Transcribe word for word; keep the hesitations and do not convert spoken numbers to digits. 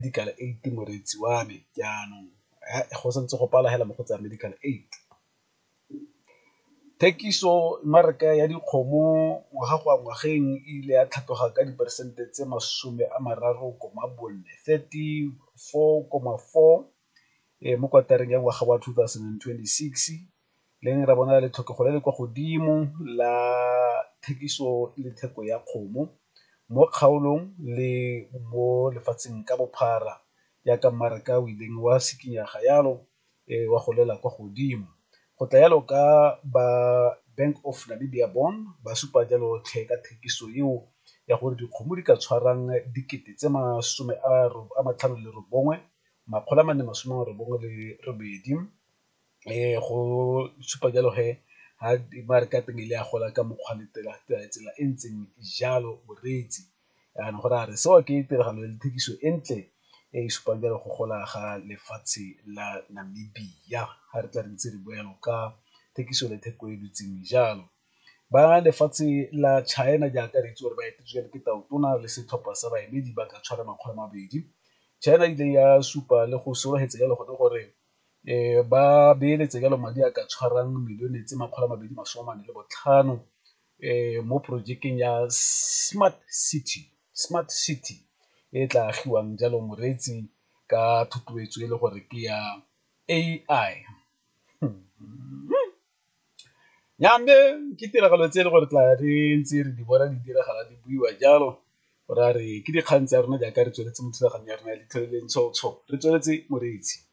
medical aid moreetsi wa me jaanong go santse go pala hela mo go tsa medical aid. Thekiso mmaraka ya dikgomo ngwaga go a ngwageng e ile ya tlhatloga ka diperesente tse masome a mararo koma bone thirty-four koma four mo kwatareng ya ngwaga wa two thousand twenty-six, leng ra bona le tlhokego le le kwa godimo la thekiso le theko ya kgomo mo kgaolong le mo lefatsheng ka bophara jaaka mmaraka o ileng wa sikinyaga yalo wa go lela kwa godimo. Go tla yalo ka ba Bank of Namibia bond ba supa jalo tlhe ka thekiso eo ya gore dikgomo di ka tshwarang dikete tse masome a matlhano le robongwe makgolo a mane masome a robongwe le robedi, go supa jalo he ha mmaraka ya teng ile ya gola ka mokgwa le tsela e ntseng jalo moreetsi. Yaanong go raya re seo ke tiragalo le thekiso e ntle e supang jalo go gola ga lefatshe la Namibia ha re tla re ntse re bua yalo ka thekiso le theko e dutseng jalo. Ba lefatshe la China jaaka re itse gore ba etetswe ke Tau Tona le setlhopha sa baemedi ba ka tshwara makgolo a mabedi. China ile ya supa le go solofetsa jalo go gore ba beeletse jalo madi a ka tshwarang milione tse makgolo a mabedi masome a mane le botlhano mo projekeng ya smart city smart city e tla agiwang jalo moreetsi ka thotloetso e le gore ke ya A I. Nyambe ke tiragalo tse e le gore tla re ntse re di bona di diragala di buiwa jalo go ra re ke dikgang tsa rona jaaka re tsweletse mo thulaganyong ya rona ya Ditlhololentsho. Re tsweletse moreetsi.